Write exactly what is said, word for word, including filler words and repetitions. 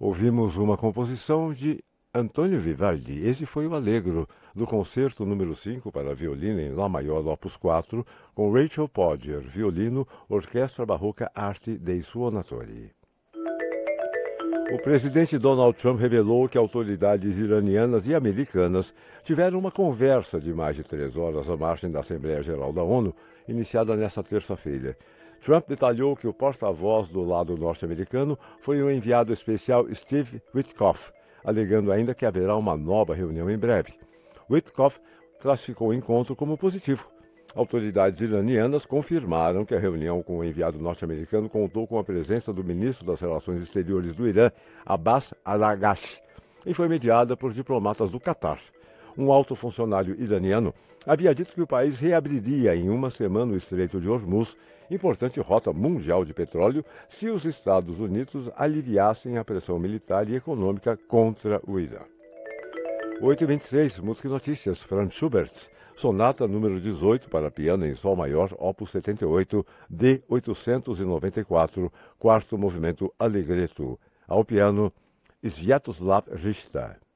Ouvimos uma composição de Antônio Vivaldi. Esse foi o Allegro, do concerto número cinco para violino em Lá maior opus quatro, com Rachel Podger, violino, Orquestra Barroca Arte dei Suonatori. O presidente Donald Trump revelou que autoridades iranianas e americanas tiveram uma conversa de mais de três horas à margem da Assembleia Geral da ONU, iniciada nesta terça-feira. Trump detalhou que o porta-voz do lado norte-americano foi o enviado especial Steve Witkoff, alegando ainda que haverá uma nova reunião em breve. Witkoff classificou o encontro como positivo. Autoridades iranianas confirmaram que a reunião com o enviado norte-americano contou com a presença do ministro das Relações Exteriores do Irã, Abbas Araghchi, e foi mediada por diplomatas do Catar. Um alto funcionário iraniano havia dito que o país reabriria em uma semana o Estreito de Hormuz, importante rota mundial de petróleo, se os Estados Unidos aliviassem a pressão militar e econômica contra o Irã. oito e vinte e seis, Música e Notícias, Franz Schubert, Sonata número dezoito para piano em Sol maior, opus setenta e oito, D oitocentos e noventa e quatro, quarto movimento Allegretto. Ao piano, Sviatoslav Richter.